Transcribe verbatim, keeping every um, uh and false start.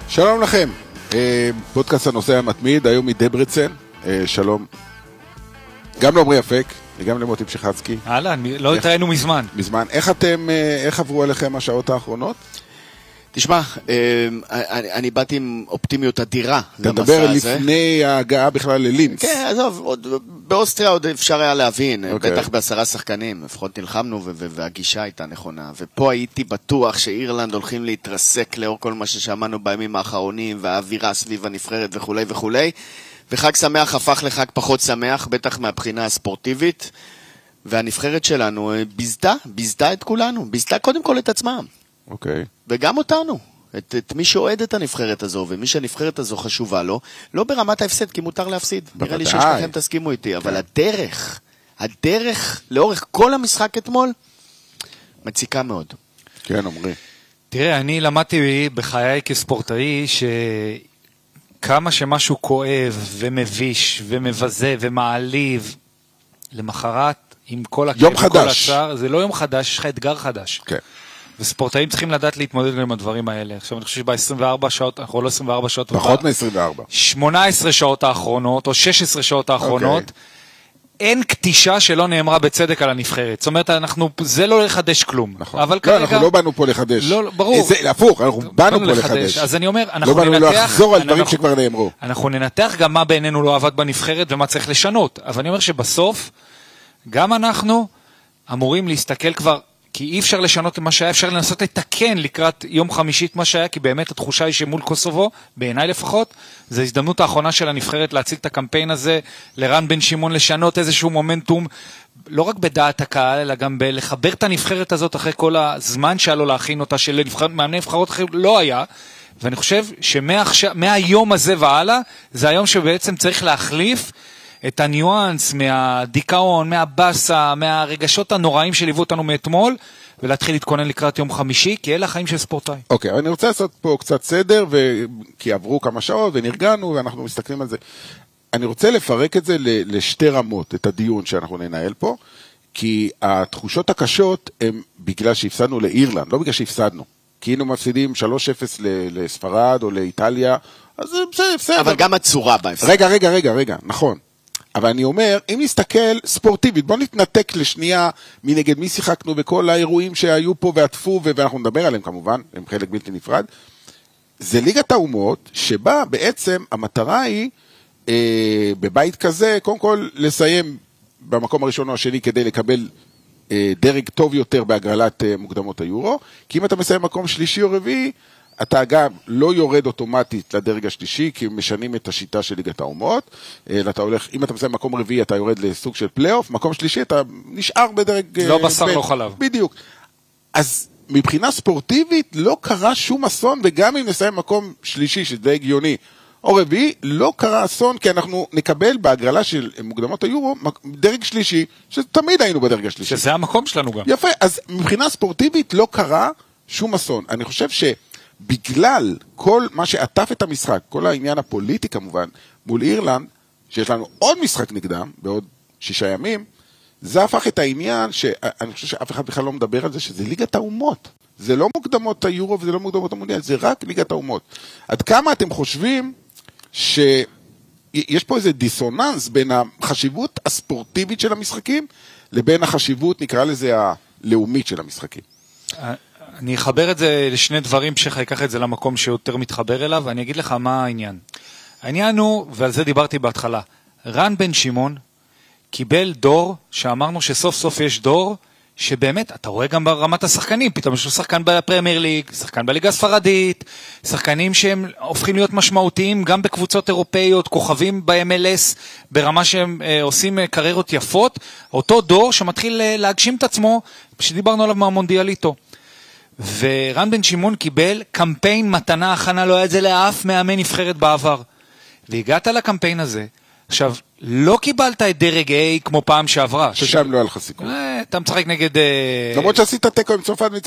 שלום לכם, פודקאסט הנושא המתמיד, היום מדברצן, שלום גם לעומרי אפק וגם למוטי פשחצקי. אהלן, לא התראינו מזמן. מזמן. איך אתם, איך עברו עליכם השעות האחרונות? תשמע, אני, אני באתי עם אופטימיות אדירה. אתה מדבר לפני ההגעה בכלל ללינץ. כן, עזוב, עוד, באוסטריה עוד אפשר היה להבין, okay. בטח בעשרה שחקנים, לפחות נלחמנו והגישה הייתה נכונה, ופה הייתי בטוח שאירלנד הולכים להתרסק לאור כל מה ששמענו בימים האחרונים, והאווירה סביב הנבחרת וכו' וכו', וחג שמח הפך לחג פחות שמח, בטח מהבחינה הספורטיבית, והנבחרת שלנו ביזתה, ביזתה את כולנו, ביזתה קודם כל את עצמם. אוקיי. וגם אותנו, את, את מי שאוהד את הנבחרת הזו, ומי שהנבחרת הזו חשובה לו, לא ברמת ההפסד, כי מותר להפסיד. בוודאי. נראה לי שיש לכם תסכימו איתי, כן. אבל הדרך, הדרך, לאורך כל המשחק אתמול, מציקה מאוד. כן, אומרי. תראה, אני למדתי בחיי כספורטאי, שכמה שמשהו כואב, ומביש, ומבזה, ומעליב, למחרת, עם כל הכאב וכל הצער, זה לא יום חדש, יש לך אתגר חדש. כן. וספורטאים צריכים לדעת להתמודד עם הדברים האלה. עכשיו אני חושב שב-עשרים וארבע שעות, אנחנו לא עשרים וארבע שעות. פחות מ-עשרים וארבע. שמונה עשרה שעות האחרונות, או שש עשרה שעות האחרונות, okay. אין קטישה שלא נאמרה בצדק על הנבחרת. זאת אומרת, אנחנו, זה לא לחדש כלום. נכון. אבל לא, כרגע... אנחנו לא באנו פה לחדש. לא, ברור. זה, הפוך, אנחנו באנו פה לחדש. לחדש. אז אני אומר, אנחנו לא ננתח... לא לחזור על דברים אנחנו, שכבר נאמרו. אנחנו ננתח גם מה בעינינו לא עבד בנבחרת, ומה צריך לשנות. אבל אני אומר שבסוף, גם אנחנו אמורים להסתכל כבר, כי אי אפשר לשנות את מה שהיה, אפשר לנסות לתקן לקראת יום חמישית מה שהיה, כי באמת התחושה היא שמול קוסובו, בעיניי לפחות, זו הזדמנות האחרונה של הנבחרת להציג את הקמפיין הזה, לרן בן שמעון לשנות איזשהו מומנטום, לא רק בדעת הקהל, אלא גם בלחבר את הנבחרת הזאת אחרי כל הזמן שהיה לו להכין אותה, שלמאמני נבחרות אחרי לא היה, ואני חושב שמהיום הזה והלאה, זה היום שבעצם צריך להחליף את הניואנס מהדיכאון, מהבאסה, מהרגשות הנוראים שליוו אותנו מאתמול, ולהתחיל להתכונן לקראת יום חמישי, כי אלה החיים של ספורטאי. אוקיי, אני רוצה לעשות פה קצת סדר, ו... כי עברו כמה שעות ונרגענו, ואנחנו מסתכלים על זה. אני רוצה לפרק את זה לשתי רמות, את הדיון שאנחנו ננהל פה, כי התחושות הקשות הן בגלל שהפסדנו לאירלנד, לא בגלל שהפסדנו. כי היינו מפסידים שלוש אפס לספרד או לאיטליה, אז בסדר, בסדר. אבל גם הצורה בהפסד. רגע, רגע, רגע, רגע, נכון. אבל אני אומר, אם נסתכל ספורטיבית, בוא נתנתק לשנייה מנגד מי שיחקנו בכל האירועים שהיו פה ועטפו, ואנחנו נדבר עליהם כמובן, הם חלק בלתי נפרד, זה ליגת האומות, שבה בעצם המטרה היא, אה, בבית כזה, קודם כל לסיים במקום הראשון או השני, כדי לקבל אה, דרג טוב יותר בהגרלת אה, מוקדמות היורו, כי אם אתה מסיים מקום שלישי או רביעי, אתה גם לא יורד אוטומטית לדרג השלישי, כי משנים את השיטה של ליגת האומות, אתה הולך, אם אתה מסיים מקום רביעי, אתה יורד לסוג של פלייאוף, מקום שלישי, אתה נשאר בדרג... לא בשר, לא חלב. בדיוק. אז מבחינה ספורטיבית, לא קרה שום אסון, וגם אם נסיים מקום שלישי, שזה הגיוני, או רביעי, לא קרה אסון, כי אנחנו נקבל בהגרלה של מוקדמות היורו, דרג שלישי, שתמיד היינו בדרג השלישי. שזה המקום שלנו גם. יפה, אז מבחינה ספורטיבית לא קרה שום אסון. אני חושב ש בגלל כל מה שעטף את המשחק, כל העניין הפוליטי כמובן, מול אירלנד, שיש לנו עוד משחק נגדם, בעוד שישה ימים, זה הפך את העניין, שאני חושב שאף אחד בכלל לא מדבר על זה, שזה ליגת האומות. זה לא מוקדמות היורו וזה לא מוקדמות המונדיאל, זה רק ליגת האומות. עד כמה אתם חושבים שיש פה איזה דיסוננס בין החשיבות הספורטיבית של המשחקים, לבין החשיבות, נקרא לזה, הלאומית של המשחקים? אני אחבר את זה לשני דברים, שחי ייקח את זה למקום שיותר מתחבר אליו, ואני אגיד לך מה העניין. העניין הוא, ועל זה דיברתי בהתחלה, רן בן שמעון קיבל דור, שאמרנו שסוף סוף יש דור, שבאמת, אתה רואה גם ברמת השחקנים, פתאום יש לו שחקן בפרמייר ליג, שחקן בליגה הספרדית, שחקנים שהם הופכים להיות משמעותיים, גם בקבוצות אירופאיות, כוכבים ב-אם אל אס, ברמה שהם אה, עושים אה, קריירות יפות, אותו דור שמתחיל אה, להגשים את עצמו, שדיברנו עליו מהמונדיאליטו. ורן בן שמעון קיבל קמפיין מתנה הכנה, לא היה את זה לאף מאמן נבחרת בעבר. והגעת לקמפיין הזה, עכשיו, לא קיבלת את דרג A כמו פעם שעברה. ששם לא היה לך סיכוי. אתה משחק נגד... למרות שעשית תיקו עם צרפת